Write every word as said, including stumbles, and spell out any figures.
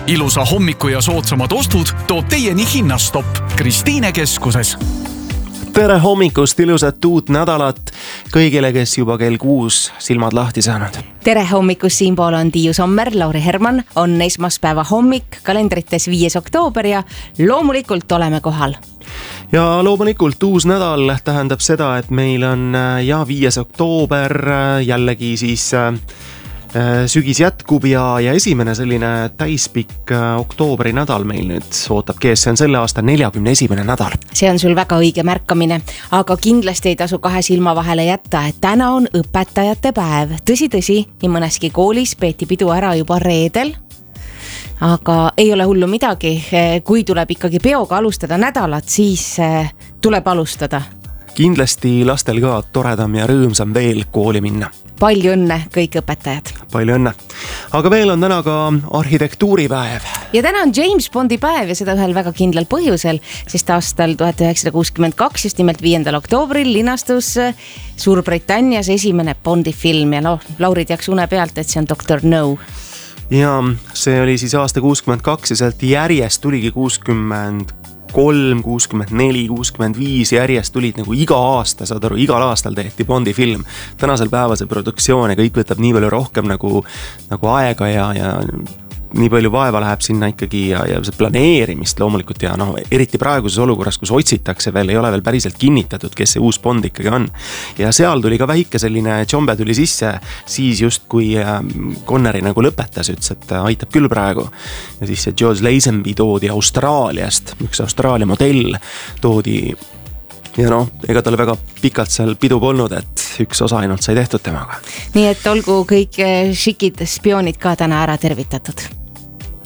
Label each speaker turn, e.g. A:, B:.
A: ilusa hommiku ja soodsamad ostud toob teieni Hinnastopp Kristiine keskuses.
B: Tere hommikust, ilusat uut nädalat kõigile, kes juba kell kuus silmad lahti saanud.
C: Tere hommikust, siinpool on Tiiu Sommer, Lauri Herman, on esmaspäeva hommik, kalendrites viies oktoober ja loomulikult oleme kohal.
B: Ja loomulikult uus nädal tähendab seda, et meil on ja viies oktoober jällegi siis sügis jätkub ja, ja esimene selline täispikk oktoobri nädal meil nüüd ootab kees. See on selle aasta neljakümne esimene nädal.
C: See on sul väga õige märkamine, aga kindlasti ei tasu kahe silma vahele jätta, et täna on õpetajate päev. Tõsi, tõsi, nii mõneski koolis peeti pidu ära juba reedel, aga ei ole hullu midagi. Kui tuleb ikkagi peoga alustada nädalat, siis tuleb alustada.
B: Kindlasti lastel ka toredam ja rõõmsam veel kooli minna.
C: Palju õnne kõik õpetajad.
B: Palju õnne. Aga veel on täna ka arhitektuuripäev.
C: Ja täna on James Bondi päev ja seda ühel väga kindlal põhjusel, sest aastal tuhat üheksasada kuuskümmend kaks, just nimelt viiendal oktoobril linastus Suurbritannias esimene Bondi film ja no, Lauri teaks une pealt, et see on doktor No.
B: Ja see oli siis aasta kuuskümmend kaks ja sealt järjest tuligi kuuskümmend kolm, kuuskümmend neli, kuuskümmend viis järjest tulid nagu iga aasta, saad aru, igal aastal tehti Bondi film. Tänasel päeva see produktsioon ja kõik võtab nii palju rohkem nagu, nagu aega ja, ja nii palju vaeva läheb sinna ikkagi ja, ja see planeerimist loomulikult ja noh, eriti praeguses olukorras, kus otsitakse veel, ei ole veel päriselt kinnitatud, kes see uus Bond ikkagi on. Ja seal tuli ka väike selline tšombe tuli sisse, siis just kui Connery nagu lõpetas, ütles, et aitab küll praegu. Ja siis see George Lazenby toodi Austraaliast, üks Austraalia modell toodi ja noh, ega talle väga pikalt seal pidu polnud, et üks osa ainult sai tehtud temaga.
C: Nii et olgu kõik šikid spioonid ka täna ära tervitatud.